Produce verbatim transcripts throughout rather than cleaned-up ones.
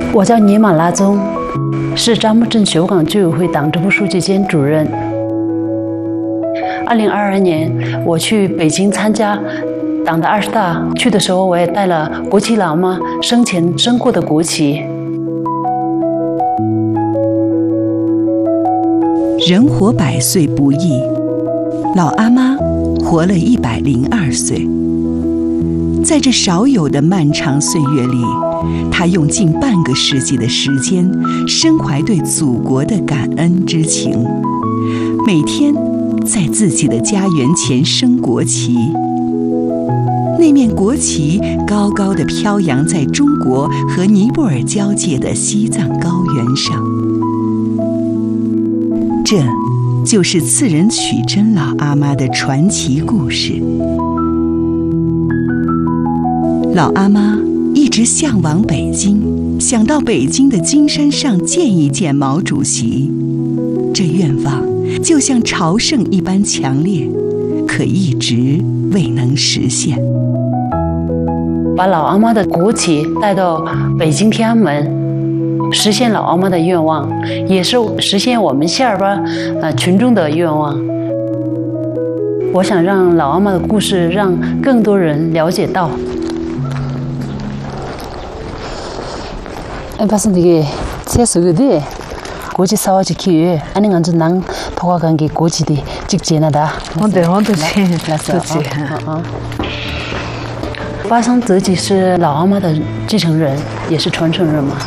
我叫尼玛拉宗，是樟木镇修港居委会党支部书记兼主任。二零二二年，我去北京参加党的二十大，去的时候我也带了国旗老阿妈生前升过的国旗。 人活百岁不易，老阿妈活了一百零二岁。在这少有的漫长岁月里，她用近半个世纪的时间，深怀对祖国的感恩之情，每天在自己的家园前升国旗。那面国旗高高地飘扬在中国和尼泊尔交界的西藏高原上。这就是次仁曲珍老阿妈的传奇故事。老阿妈一直向往北京，想到北京的金山上见一见毛主席。这愿望就像朝圣一般强烈，可一直未能实现。 把老阿妈的国旗带到北京天安门，实现老阿妈的愿望，也是实现我们下尔巴呃群众的愿望。我想让老阿妈的故事让更多人了解到。봤을 때 채소거든 고지 사와지기 위해 아니 간주 난 토가간기 고지디 직진하다. 언제 언제지? 그렇지. 巴桑泽吉是老阿妈的继承人，也是传承人嘛。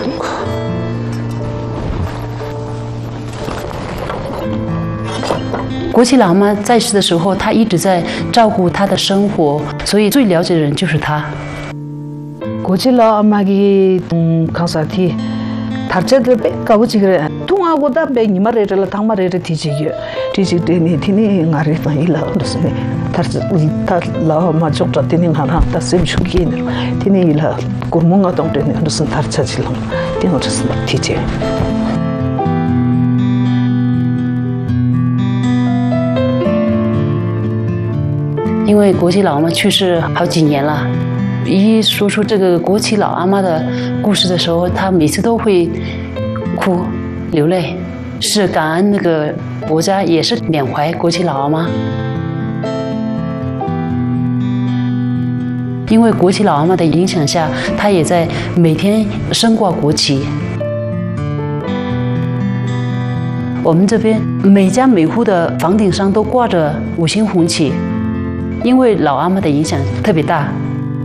国旗老阿妈在世的时候，她一直在照顾她的生活，所以最了解的人就是她。 고지 라마기 강사티 다르체들 배 가보지 그래 통하고다 배 니마레를 당마레를 뒤지게 뒤지더니 티니 나리 파일라 그래서 다르체 다 라마 쪽다 티니 하나 다 셈슈기네 티니 일하 고문가 동대네 무슨 다르체질랑 티는 무슨 뒤지 因为国旗老阿妈去世好几年了。 一说出这个国旗老阿妈的故事的时候，她每次都会哭流泪，是感恩那个国家，也是缅怀国旗老阿妈。因为国旗老阿妈的影响下，她也在每天升挂国旗。我们这边每家每户的房顶上都挂着五星红旗，因为老阿妈的影响特别大。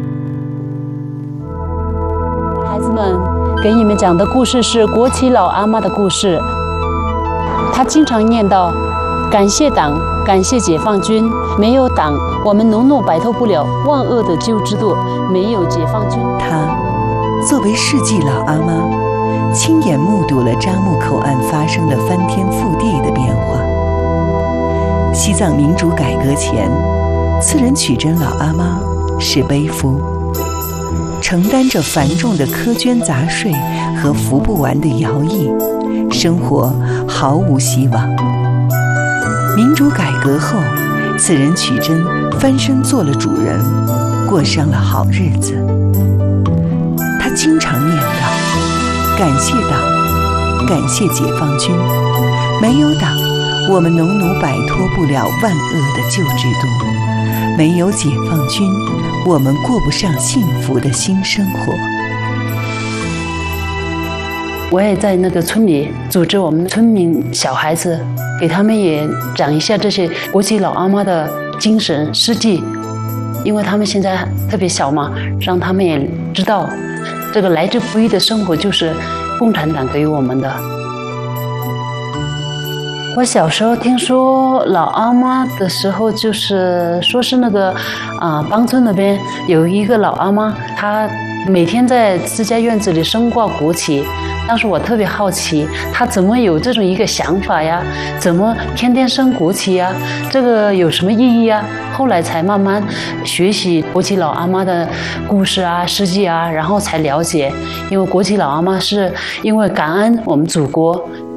孩子们，给你们讲的故事是国旗老阿妈的故事。她经常念叨：“感谢党，感谢解放军，没有党，我们农奴摆脱不了万恶的旧制度；没有解放军。” 她作为世纪老阿妈，亲眼目睹了樟木口岸发生的翻天覆地的变化。西藏民主改革前，次仁曲珍老阿妈是背夫。 承担着繁重的苛捐杂税和服不完的徭役，生活毫无希望。民主改革后，次仁曲珍翻身做了主人，过上了好日子。他经常念叨：“感谢党，感谢解放军，没有党，我们农奴摆脱不了万恶的旧制度；没有解放军。” 我们过不上幸福的新生活。 我也在那个村里组织我们村民小孩子，给他们也讲一下这些国旗老阿妈的精神事迹，因为他们现在特别小嘛，让他们也知道，这个来之不易的生活就是共产党给予我们的。 我小时候听说老阿妈的时候，就是说是那个啊，邦村那边有一个老阿妈，她每天在自家院子里升挂国旗。当时我特别好奇，她怎么有这种一个想法呀？怎么天天升国旗呀？这个有什么意义呀？后来才慢慢学习国旗老阿妈的故事啊、事迹啊，然后才了解，因为国旗老阿妈是因为感恩我们祖国。